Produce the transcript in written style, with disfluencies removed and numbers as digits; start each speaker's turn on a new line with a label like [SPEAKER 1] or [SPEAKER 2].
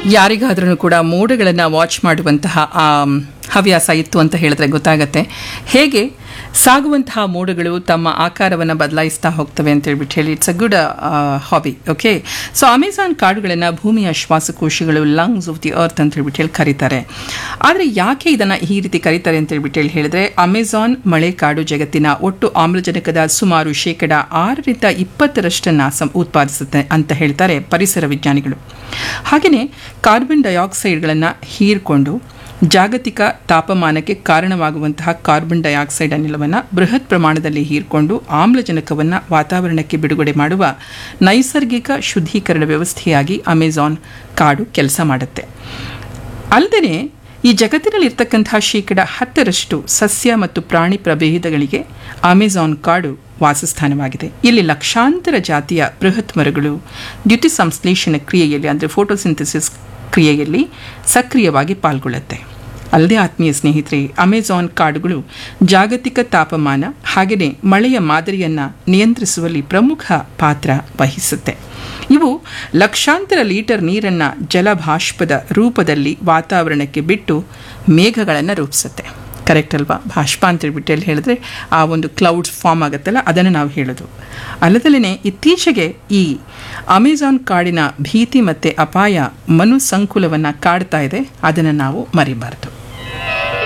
[SPEAKER 1] ಯಾರಿಗಾದ್ರೂ ಕೂಡ ಮೋಡಗಳನ್ನು ವಾಚ್ ಮಾಡುವಂತಹ ಹವ್ಯಾಸ ಇತ್ತು ಅಂತ ಹೇಳಿದ್ರೆ ಗೊತ್ತಾಗತ್ತೆ ಹೇಗೆ ಸಾಗುವಂತಹ ಮೋಡಗಳು ತಮ್ಮ ಆಕಾರವನ್ನು ಬದಲಾಯಿಸ್ತಾ ಹೋಗ್ತವೆ ಅಂತ ಹೇಳ್ಬಿಟ್ಟು ಹೇಳಿ it's a good hobby. Okay, so Amazon ಕಾಡುಗಳನ್ನು ಭೂಮಿಯ ಶ್ವಾಸಕೋಶಗಳು, ಲಂಗ್ಸ್ ಆಫ್ ದಿ ಅರ್ತ್ ಅಂತ ಹೇಳ್ಬಿಟ್ಟು ಹೇಳಿ ಕರೀತಾರೆ. ಆದರೆ ಯಾಕೆ ಇದನ್ನು ಈ ರೀತಿ ಕರೀತಾರೆ ಅಂತ ಹೇಳ್ಬಿಟ್ಟು ಹೇಳಿದ್ರೆ ಅಮೆಜಾನ್ ಮಳೆ ಕಾಡು ಜಗತ್ತಿನ ಒಟ್ಟು ಆಮ್ಲಜನಕದ ಸುಮಾರು 6% ಉತ್ಪಾದಿಸುತ್ತೆ ಅಂತ ಹೇಳ್ತಾರೆ ಪರಿಸರ ವಿಜ್ಞಾನಿಗಳು. ಹಾಗೆಯೇ ಕಾರ್ಬನ್ ಡೈಆಕ್ಸೈಡ್ಗಳನ್ನು ಹೀರಿಕೊಂಡು ಜಾಗತಿಕ ತಾಪಮಾನಕ್ಕೆ ಕಾರಣವಾಗುವಂತಹ ಕಾರ್ಬನ್ ಡೈಆಕ್ಸೈಡ್ ಅನಿಲವನ್ನು ಬೃಹತ್ ಪ್ರಮಾಣದಲ್ಲಿ ಹೀರಿಕೊಂಡು ಆಮ್ಲಜನಕವನ್ನು ವಾತಾವರಣಕ್ಕೆ ಬಿಡುಗಡೆ ಮಾಡುವ ನೈಸರ್ಗಿಕ ಶುದ್ಧೀಕರಣ ವ್ಯವಸ್ಥೆಯಾಗಿ ಅಮೆಜಾನ್ ಕಾಡು ಕೆಲಸ ಮಾಡುತ್ತೆ. ಅಲ್ಲದೆ ಈ ಜಗತ್ತಿನಲ್ಲಿರ್ತಕ್ಕಂತಹ 10% ಸಸ್ಯ ಮತ್ತು ಪ್ರಾಣಿ ಪ್ರಭೇದಗಳಿಗೆ ಅಮೆಜಾನ್ ಕಾಡು ವಾಸಸ್ಥಾನವಾಗಿದೆ. ಇಲ್ಲಿ ಲಕ್ಷಾಂತರ ಜಾತಿಯ ಬೃಹತ್ ಮರಗಳು ದ್ಯುತಿ ಸಂಶ್ಲೇಷಣ ಕ್ರಿಯೆಯಲ್ಲಿ ಅಂದರೆ ಫೋಟೋಸಿಂಥಸಿಸ್ ಕ್ರಿಯೆಯಲ್ಲಿ ಸಕ್ರಿಯವಾಗಿ ಪಾಲ್ಗೊಳ್ಳುತ್ತೆ. ಅಲ್ಲದೆ ಆತ್ಮೀಯ ಸ್ನೇಹಿತರೆ, ಅಮೆಜಾನ್ ಕಾಡುಗಳು ಜಾಗತಿಕ ತಾಪಮಾನ ಹಾಗೆಯೇ ಮಳೆಯ ಮಾದರಿಯನ್ನು ನಿಯಂತ್ರಿಸುವಲ್ಲಿ ಪ್ರಮುಖ ಪಾತ್ರ ವಹಿಸುತ್ತೆ. ಇವು ಲಕ್ಷಾಂತರ ಲೀಟರ್ ನೀರನ್ನು ಜಲಭಾಷ್ಪದ ರೂಪದಲ್ಲಿ ವಾತಾವರಣಕ್ಕೆ ಬಿಟ್ಟು ಮೇಘಗಳನ್ನು ರೂಪಿಸುತ್ತೆ. ಕರೆಕ್ಟ್ ಅಲ್ವಾ? ಭಾಷ್ಪ ಅಂತ ಹೇಳ್ಬಿಟ್ಟು ಹೇಳಿದ್ರೆ ಆ ಒಂದು ಕ್ಲೌಡ್ಸ್ ಫಾರ್ಮ್ ಆಗುತ್ತಲ್ಲ, ಅದನ್ನು ನಾವು ಹೇಳೋದು. ಅಲ್ಲದಲ್ಲೇ ಇತ್ತೀಚೆಗೆ ಈ ಅಮೆಜಾನ್ ಕಾಡಿನ ಭೀತಿ ಮತ್ತು ಅಪಾಯ ಮನು ಸಂಕುಲವನ್ನು ಕಾಡ್ತಾ ಇದೆ, ಅದನ್ನು ನಾವು ಮರಿಬಾರ್ದು.